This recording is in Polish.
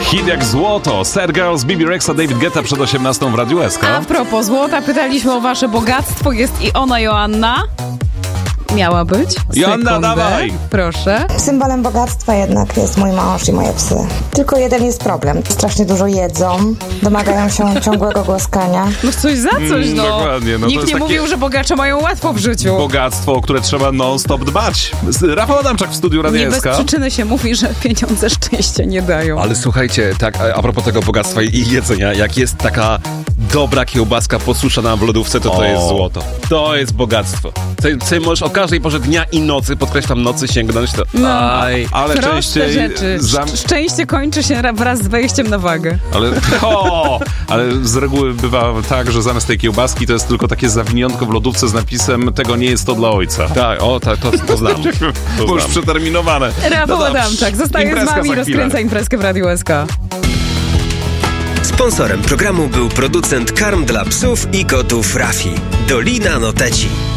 Hit jak złoto. Sad Girls, Bibi Rexa, David Guetta przed 18 w Radiu SK. A propos złota, pytaliśmy o wasze bogactwo. Jest i ona, Joanna. Miała być. Joanna, dawaj! Proszę. Symbolem bogactwa jednak jest mój mąż i moje psy. Tylko jeden jest problem. Strasznie dużo jedzą, domagają się ciągłego głaskania. No coś za coś, no. Dokładnie, no to Nikt jest nie takie mówił, że bogacze mają łatwo w życiu. Bogactwo, o które trzeba non-stop dbać. Rafał Adamczak w studiu Radia Nie bez SK. przyczyny się mówi, że pieniądze szczęścia nie dają. Ale słuchajcie, tak a propos tego bogactwa i jedzenia, jak jest taka dobra kiełbaska posuszona w lodówce, to jest złoto. To jest bogactwo. Ty możesz o każdej porze dnia i nocy, podkreślam nocy, sięgnąć to. No, ale proste częściej rzeczy. Szczęście kończy się wraz z wejściem na wagę. Ale z reguły bywa tak, że zamiast tej kiełbaski to jest tylko takie zawiniątko w lodówce z napisem "tego nie jest to dla ojca". Tak, to znam. Bo już przeterminowane. Rafał Adamczak zostaje z nami i rozkręca imprezkę w Radiu SK. Sponsorem programu był producent karm dla psów i kotów Rafi. Dolina Noteci.